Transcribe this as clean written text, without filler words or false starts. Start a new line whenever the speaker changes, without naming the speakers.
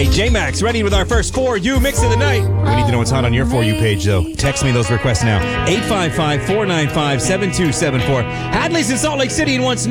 Hey, J-Max, ready with our first For You mix of the night. We need to know what's hot on your For You page, though. Text me those requests now. 855-495-7274. Hadley's in Salt Lake City and wants